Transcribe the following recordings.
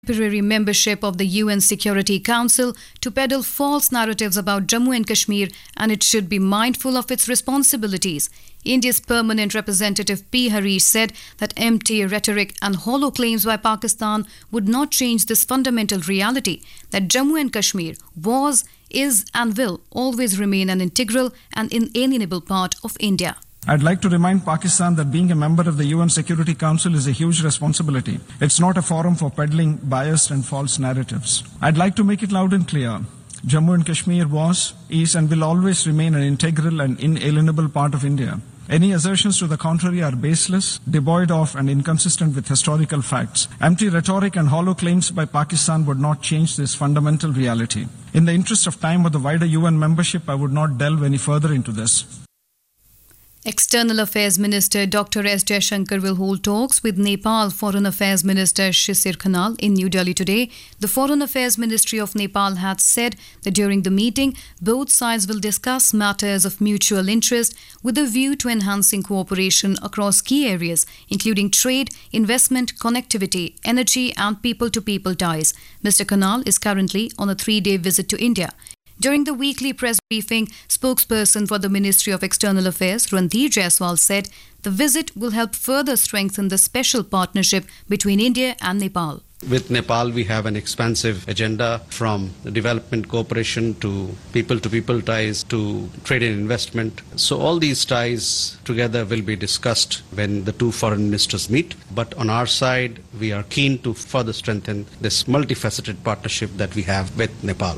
Temporary membership of the UN Security Council to peddle false narratives about Jammu and Kashmir, and it should be mindful of its responsibilities. India's permanent representative P. Harish said that empty rhetoric and hollow claims by Pakistan would not change this fundamental reality that Jammu and Kashmir was, is and will always remain an integral and inalienable part of India. I'd like to remind Pakistan that being a member of the UN Security Council is a huge responsibility. It's not a forum for peddling biased and false narratives. I'd like to make it loud and clear. Jammu and Kashmir was, is and will always remain an integral and inalienable part of India. Any assertions to the contrary are baseless, devoid of and inconsistent with historical facts. Empty rhetoric and hollow claims by Pakistan would not change this fundamental reality. In the interest of time or the wider UN membership, I would not delve any further into this. External Affairs Minister Dr. S. Jaishankar will hold talks with Nepal Foreign Affairs Minister Shisir Khanal in New Delhi today. The Foreign Affairs Ministry of Nepal had said that during the meeting, both sides will discuss matters of mutual interest with a view to enhancing cooperation across key areas, including trade, investment, connectivity, energy and people-to-people ties. Mr. Khanal is currently on a 3-day visit to India. During the weekly press briefing, spokesperson for the Ministry of External Affairs, Randhir Jaiswal, said the visit will help further strengthen the special partnership between India and Nepal. With Nepal, we have an expansive agenda from development cooperation to people ties to trade and investment. So all these ties together will be discussed when the two foreign ministers meet. But on our side, we are keen to further strengthen this multifaceted partnership that we have with Nepal.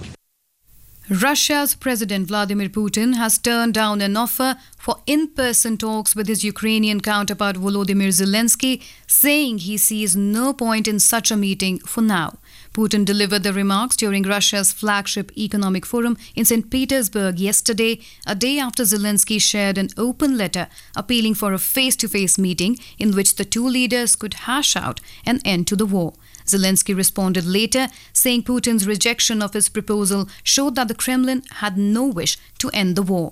Russia's President Vladimir Putin has turned down an offer for in-person talks with his Ukrainian counterpart Volodymyr Zelensky, saying he sees no point in such a meeting for now. Putin delivered the remarks during Russia's flagship economic forum in St. Petersburg yesterday, a day after Zelensky shared an open letter appealing for a face-to-face meeting in which the two leaders could hash out an end to the war. Zelensky responded later, saying Putin's rejection of his proposal showed that the Kremlin had no wish to end the war.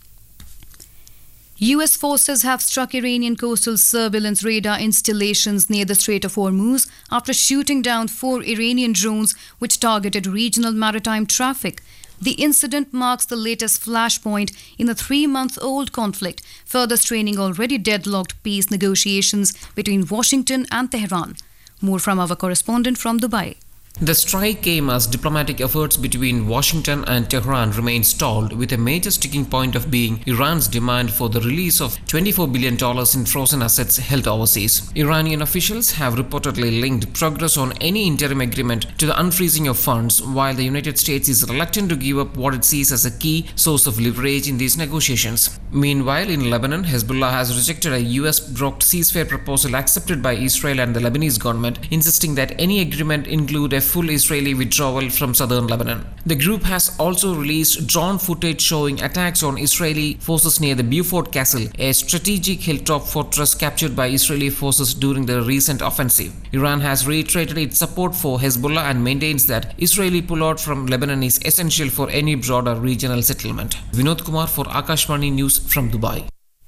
US forces have struck Iranian coastal surveillance radar installations near the Strait of Hormuz after shooting down 4 Iranian drones which targeted regional maritime traffic. The incident marks the latest flashpoint in a 3-month-old conflict, further straining already deadlocked peace negotiations between Washington and Tehran. More from our correspondent from Dubai. The strike came as diplomatic efforts between Washington and Tehran remained stalled, with a major sticking point of being Iran's demand for the release of $24 billion in frozen assets held overseas. Iranian officials have reportedly linked progress on any interim agreement to the unfreezing of funds, while the United States is reluctant to give up what it sees as a key source of leverage in these negotiations. Meanwhile, in Lebanon, Hezbollah has rejected a US-brokered ceasefire proposal accepted by Israel and the Lebanese government, insisting that any agreement include a full Israeli withdrawal from southern Lebanon. The group has also released drone footage showing attacks on Israeli forces near the Beaufort Castle, a strategic hilltop fortress captured by Israeli forces during the recent offensive. Iran has reiterated its support for Hezbollah and maintains that Israeli pullout from Lebanon is essential for any broader regional settlement. Vinod Kumar for Akashvani News from Dubai.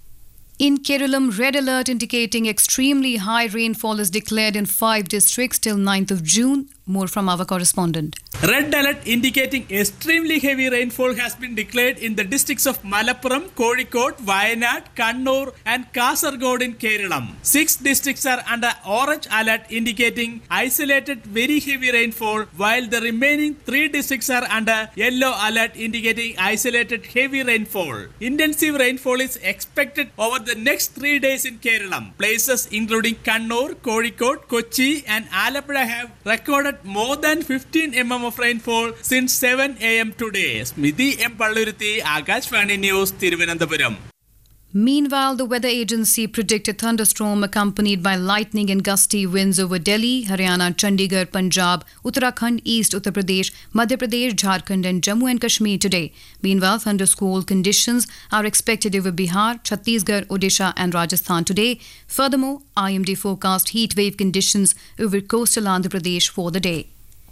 In Kerala, red alert indicating extremely high rainfall is declared in 5 districts till 9th of June. More from our correspondent. Red alert indicating extremely heavy rainfall has been declared in the districts of Malappuram, Kozhikode, Wayanad, Kannur and Kasaragod in Kerala. 6 districts are under orange alert indicating isolated very heavy rainfall, while the remaining 3 districts are under yellow alert indicating isolated heavy rainfall. Intensive rainfall is expected over the next 3 days in Kerala. Places including Kannur, Kozhikode, Kochi and Alappuzha have recorded more than 15 mm of rainfall since 7 a.m. today. Smithy M. Palluruthi, Akashvani News, Thiruvananthapuram. Meanwhile, the weather agency predicted thunderstorm accompanied by lightning and gusty winds over Delhi, Haryana, Chandigarh, Punjab, Uttarakhand, East Uttar Pradesh, Madhya Pradesh, Jharkhand and Jammu and Kashmir today. Meanwhile, thundersquall conditions are expected over Bihar, Chhattisgarh, Odisha and Rajasthan today. Furthermore, IMD forecast heat wave conditions over coastal Andhra Pradesh for the day.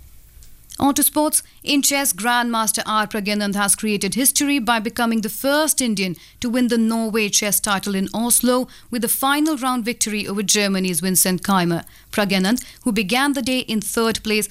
On to sports. In chess, Grandmaster R. Pragyanand has created history by becoming the first Indian to win the Norway chess title in Oslo with a final round victory over Germany's Vincent Keimer. Pragyanand, who began the day in 3rd place,